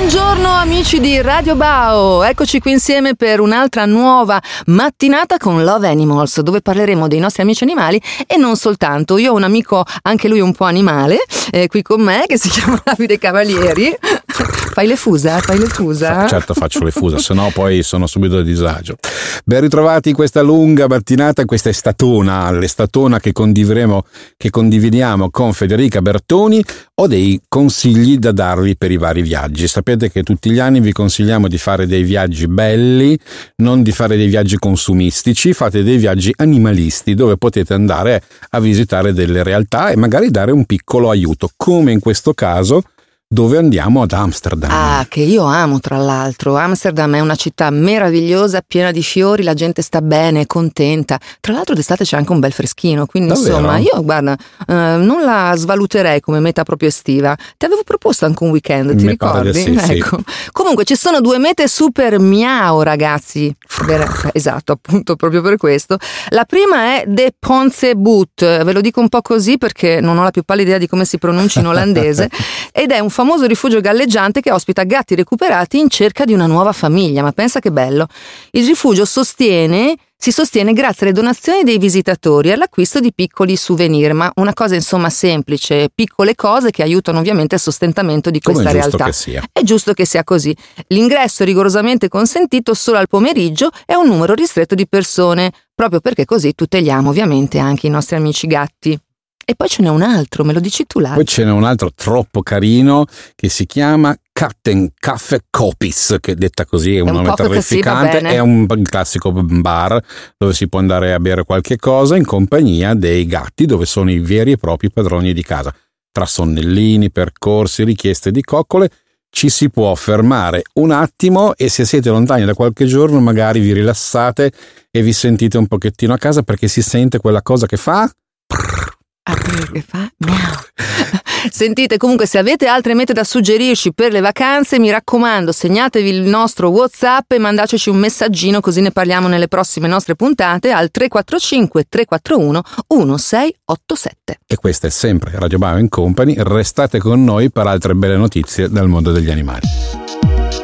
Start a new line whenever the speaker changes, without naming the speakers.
Buongiorno amici di Radio Bao, eccoci qui insieme per un'altra nuova mattinata con Love Animals, dove parleremo dei nostri amici animali e non soltanto. Io ho un amico, anche lui un po' animale, qui con me, che si chiama Davide Cavalieri. Fai le fusa?
Certo, faccio le fusa, sennò poi sono subito a disagio. Ben ritrovati in questa lunga mattinata, questa è l'estatona che condividiamo con Federica Bertoni. Ho dei consigli da darvi per i vari viaggi. Sapete che tutti gli anni vi consigliamo di fare dei viaggi belli, non di fare dei viaggi consumistici, fate dei viaggi animalisti dove potete andare a visitare delle realtà e magari dare un piccolo aiuto, come in questo caso dove andiamo ad Amsterdam.
Ah, che io amo tra l'altro. Amsterdam è una città meravigliosa, piena di fiori, la gente sta bene, è contenta. Tra l'altro d'estate c'è anche un bel freschino, quindi
davvero?
Insomma io guarda, non la svaluterei come meta proprio estiva. Ti avevo proposto anche un weekend, ti ricordi?
Sì,
ecco.
Sì.
Comunque ci sono due mete super miau, ragazzi. Esatto, appunto, proprio per questo. La prima è De Pontsebuut, ve lo dico un po' così perché non ho la più pallida idea di come si pronuncia in olandese, ed è un famoso rifugio galleggiante che ospita gatti recuperati in cerca di una nuova famiglia. Ma pensa che bello. Il rifugio si sostiene grazie alle donazioni dei visitatori e all'acquisto di piccoli souvenir, ma una cosa insomma semplice, piccole cose che aiutano ovviamente il sostentamento di questa realtà.
Che sia.
È giusto che sia così. L'ingresso è rigorosamente consentito solo al pomeriggio e a un numero ristretto di persone, proprio perché così tuteliamo ovviamente anche i nostri amici gatti. E poi ce n'è un altro, me lo dici tu l'altro?
Poi ce n'è un altro troppo carino che si chiama Katten Kaffee Kopis, che detta così è un nome terrificante, è un classico bar dove si può andare a bere qualche cosa in compagnia dei gatti, dove sono i veri e propri padroni di casa. Tra sonnellini, percorsi, richieste di coccole, ci si può fermare un attimo e se siete lontani da qualche giorno magari vi rilassate e vi sentite un pochettino a casa perché si sente quella cosa che fa...
Che fa? Miau. Sentite, comunque se avete altre mete da suggerirci per le vacanze, mi raccomando, segnatevi il nostro WhatsApp e mandateci un messaggino, così ne parliamo nelle prossime nostre puntate al 345 341 1687.
E questa è sempre Radio Bao & Company, restate con noi per altre belle notizie dal mondo degli animali.